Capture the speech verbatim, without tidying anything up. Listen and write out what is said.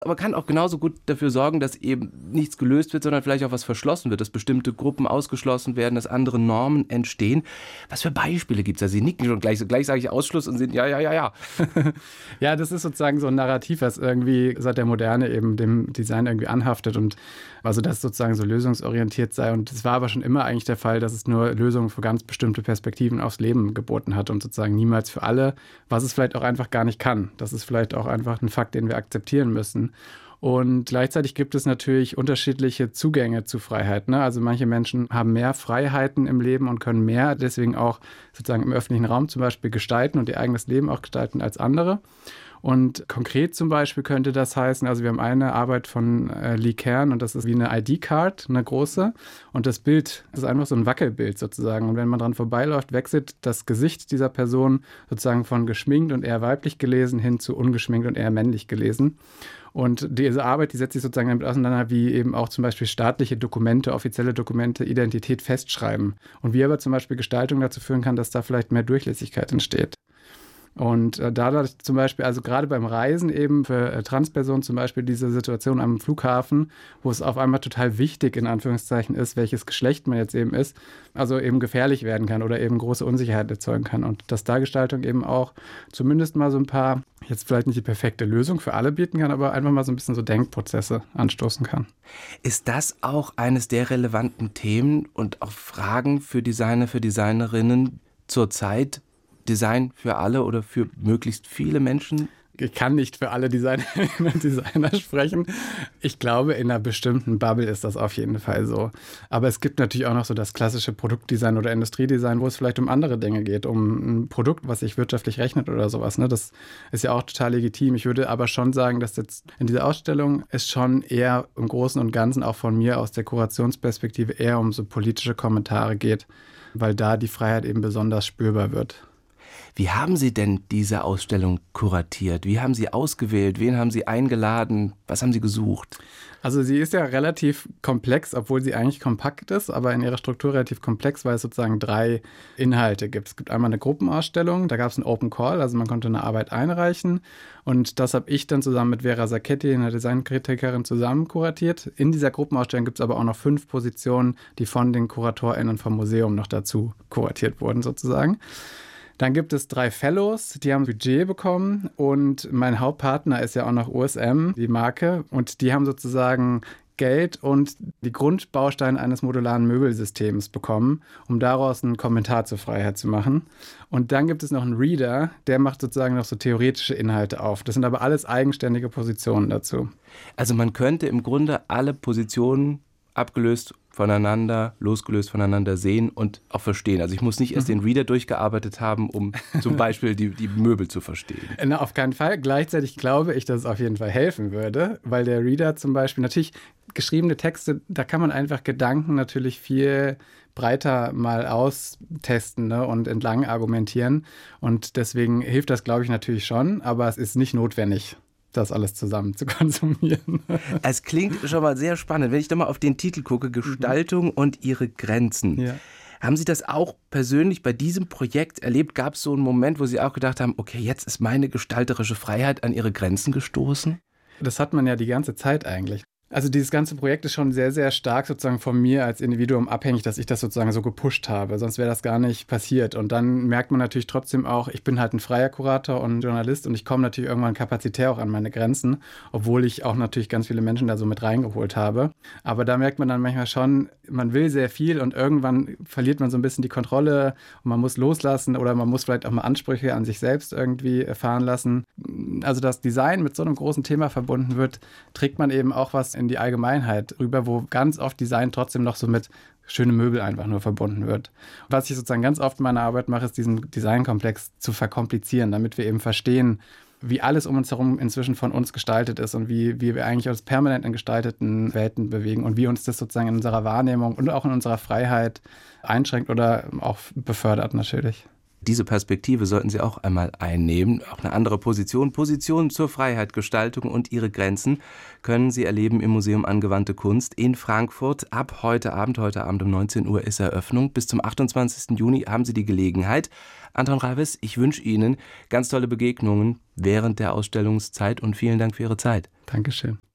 aber kann auch genauso gut dafür sorgen, dass eben nichts gelöst wird, sondern vielleicht auch was verschlossen wird, dass bestimmte Gruppen ausgeschlossen werden, dass andere Normen entstehen. Was für Beispiele gibt es da? Sie nicken schon gleich, gleich sage ich Ausschluss und sind ja, ja, ja, ja. Ja, das ist sozusagen so ein Narrativ, was irgendwie seit der Moderne eben dem Design irgendwie anhaftet und also dass es sozusagen so lösungsorientiert sei. Und es war aber schon immer eigentlich der Fall, dass es nur Lösungen für ganz bestimmte Perspektiven aufs Leben geboten hat und sozusagen niemals für alle, was es vielleicht auch einfach gar nicht kann. Das ist vielleicht auch einfach ein Fakt, den wir akzeptieren müssen. Und gleichzeitig gibt es natürlich unterschiedliche Zugänge zu Freiheit. Ne? Also manche Menschen haben mehr Freiheiten im Leben und können mehr deswegen auch sozusagen im öffentlichen Raum zum Beispiel gestalten und ihr eigenes Leben auch gestalten als andere. Und konkret zum Beispiel könnte das heißen, also wir haben eine Arbeit von äh, Lee Kern und das ist wie eine I D-Card, eine große. Und das Bild, das ist einfach so ein Wackelbild sozusagen. Und wenn man dran vorbeiläuft, wechselt das Gesicht dieser Person sozusagen von geschminkt und eher weiblich gelesen hin zu ungeschminkt und eher männlich gelesen. Und diese Arbeit, die setzt sich sozusagen damit auseinander, wie eben auch zum Beispiel staatliche Dokumente, offizielle Dokumente Identität festschreiben. Und wie aber zum Beispiel Gestaltung dazu führen kann, dass da vielleicht mehr Durchlässigkeit entsteht. Und äh, dadurch zum Beispiel, also gerade beim Reisen eben für äh, Transpersonen zum Beispiel diese Situation am Flughafen, wo es auf einmal total wichtig in Anführungszeichen ist, welches Geschlecht man jetzt eben ist, also eben gefährlich werden kann oder eben große Unsicherheit erzeugen kann. Und dass da Gestaltung eben auch zumindest mal so ein paar, jetzt vielleicht nicht die perfekte Lösung für alle bieten kann, aber einfach mal so ein bisschen so Denkprozesse anstoßen kann. Ist das auch eines der relevanten Themen und auch Fragen für Designer, für Designerinnen zurzeit? Design für alle oder für möglichst viele Menschen? Ich kann nicht für alle Designerinnen und Designer sprechen. Ich glaube, in einer bestimmten Bubble ist das auf jeden Fall so. Aber es gibt natürlich auch noch so das klassische Produktdesign oder Industriedesign, wo es vielleicht um andere Dinge geht, um ein Produkt, was sich wirtschaftlich rechnet oder sowas. Ne? Das ist ja auch total legitim. Ich würde aber schon sagen, dass jetzt in dieser Ausstellung es schon eher im Großen und Ganzen auch von mir aus der Kurationsperspektive eher um so politische Kommentare geht, weil da die Freiheit eben besonders spürbar wird. Wie haben Sie denn diese Ausstellung kuratiert? Wie haben Sie ausgewählt? Wen haben Sie eingeladen? Was haben Sie gesucht? Also sie ist ja relativ komplex, obwohl sie eigentlich kompakt ist, aber in ihrer Struktur relativ komplex, weil es sozusagen drei Inhalte gibt. Es gibt einmal eine Gruppenausstellung, da gab es einen Open Call, also man konnte eine Arbeit einreichen und das habe ich dann zusammen mit Vera Sacchetti, einer Designkritikerin, zusammen kuratiert. In dieser Gruppenausstellung gibt es aber auch noch fünf Positionen, die von den KuratorInnen vom Museum noch dazu kuratiert wurden sozusagen. Dann gibt es drei Fellows, die haben Budget bekommen und mein Hauptpartner ist ja auch noch O S M, die Marke, und die haben sozusagen Geld und die Grundbausteine eines modularen Möbelsystems bekommen, um daraus einen Kommentar zur Freiheit zu machen. Und dann gibt es noch einen Reader, der macht sozusagen noch so theoretische Inhalte auf. Das sind aber alles eigenständige Positionen dazu. Also man könnte im Grunde alle Positionen abgelöst voneinander, losgelöst voneinander sehen und auch verstehen. Also ich muss nicht erst den Reader durchgearbeitet haben, um zum Beispiel die, die Möbel zu verstehen. Na, auf keinen Fall. Gleichzeitig glaube ich, dass es auf jeden Fall helfen würde, weil der Reader zum Beispiel, natürlich geschriebene Texte, da kann man einfach Gedanken natürlich viel breiter mal austesten, ne, und entlang argumentieren. Und deswegen hilft das, glaube ich, natürlich schon, aber es ist nicht notwendig, das alles zusammen zu konsumieren. Es klingt schon mal sehr spannend. Wenn ich da mal auf den Titel gucke, Gestaltung mhm. und ihre Grenzen. Ja. Haben Sie das auch persönlich bei diesem Projekt erlebt? Gab es so einen Moment, wo Sie auch gedacht haben, okay, jetzt ist meine gestalterische Freiheit an ihre Grenzen gestoßen? Das hat man ja die ganze Zeit eigentlich. Also dieses ganze Projekt ist schon sehr, sehr stark sozusagen von mir als Individuum abhängig, dass ich das sozusagen so gepusht habe. Sonst wäre das gar nicht passiert. Und dann merkt man natürlich trotzdem auch, ich bin halt ein freier Kurator und Journalist und ich komme natürlich irgendwann kapazitär auch an meine Grenzen, obwohl ich auch natürlich ganz viele Menschen da so mit reingeholt habe. Aber da merkt man dann manchmal schon, man will sehr viel und irgendwann verliert man so ein bisschen die Kontrolle und man muss loslassen oder man muss vielleicht auch mal Ansprüche an sich selbst irgendwie erfahren lassen. Also das Design mit so einem großen Thema verbunden wird, trägt man eben auch was in die Allgemeinheit rüber, wo ganz oft Design trotzdem noch so mit schöne Möbel einfach nur verbunden wird. Was ich sozusagen ganz oft in meiner Arbeit mache, ist diesen Designkomplex zu verkomplizieren, damit wir eben verstehen, wie alles um uns herum inzwischen von uns gestaltet ist und wie, wie wir eigentlich uns permanent in gestalteten Welten bewegen und wie uns das sozusagen in unserer Wahrnehmung und auch in unserer Freiheit einschränkt oder auch befördert natürlich. Diese Perspektive sollten Sie auch einmal einnehmen. Auch eine andere Position. Positionen zur Freiheit, Gestaltung und ihre Grenzen können Sie erleben im Museum Angewandte Kunst in Frankfurt. Ab heute Abend, heute Abend um neunzehn Uhr ist Eröffnung. Bis zum achtundzwanzigsten Juni haben Sie die Gelegenheit. Anton Raivis, ich wünsche Ihnen ganz tolle Begegnungen während der Ausstellungszeit und vielen Dank für Ihre Zeit. Dankeschön.